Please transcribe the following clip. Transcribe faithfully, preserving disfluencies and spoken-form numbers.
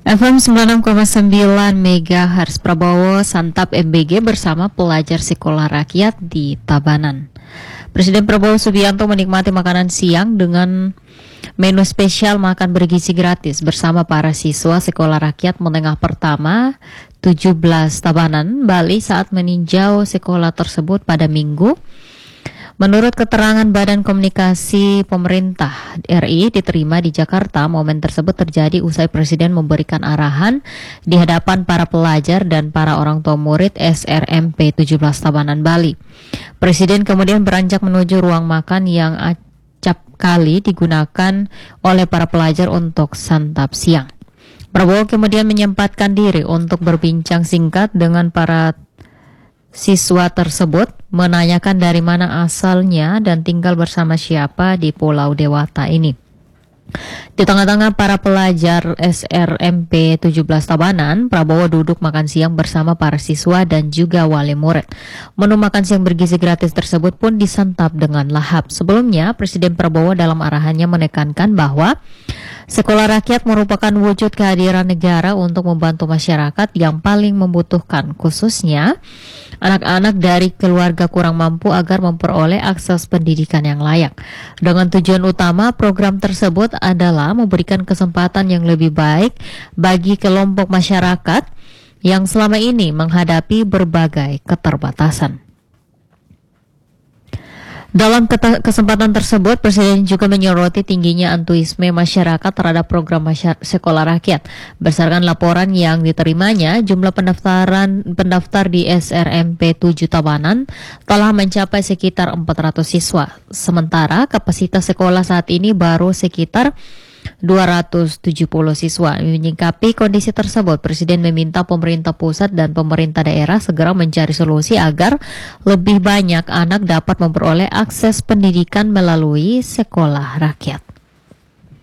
F M sembilan puluh enam koma sembilan MHz Prabowo santap M B G bersama pelajar sekolah rakyat di Tabanan. Presiden Prabowo Subianto menikmati makanan siang dengan menu spesial makan bergizi gratis bersama para siswa sekolah rakyat menengah pertama tujuh belas Tabanan, Bali saat meninjau sekolah tersebut pada Minggu. Menurut keterangan Badan Komunikasi Pemerintah R I diterima di Jakarta, momen tersebut terjadi usai Presiden memberikan arahan di hadapan para pelajar dan para orang tua murid S R M P tujuh belas Tabanan, Bali. Presiden kemudian beranjak menuju ruang makan yang acap kali digunakan oleh para pelajar untuk santap siang. Prabowo kemudian menyempatkan diri untuk berbincang singkat dengan para siswa tersebut, menanyakan dari mana asalnya dan tinggal bersama siapa di Pulau Dewata ini. Di tengah-tengah para pelajar S R M P tujuh belas Tabanan, Prabowo duduk makan siang bersama para siswa dan juga wali murid. Menu makan siang bergizi gratis tersebut pun disantap dengan lahap. Sebelumnya, Presiden Prabowo dalam arahannya menekankan bahwa sekolah rakyat merupakan wujud kehadiran negara untuk membantu masyarakat yang paling membutuhkan, khususnya anak-anak dari keluarga kurang mampu agar memperoleh akses pendidikan yang layak. Dengan tujuan utama program tersebut adalah memberikan kesempatan yang lebih baik bagi kelompok masyarakat yang selama ini menghadapi berbagai keterbatasan. Dalam kesempatan tersebut, Presiden juga menyoroti tingginya antusiasme masyarakat terhadap program masyarakat sekolah rakyat. Berdasarkan laporan yang diterimanya, jumlah pendaftaran pendaftar di S R M P tujuh Tabanan telah mencapai sekitar empat ratus siswa. Sementara kapasitas sekolah saat ini baru sekitar dua ratus tujuh puluh siswa. Menyikapi kondisi tersebut, Presiden meminta pemerintah pusat dan pemerintah daerah segera mencari solusi agar lebih banyak anak dapat memperoleh akses pendidikan melalui sekolah rakyat.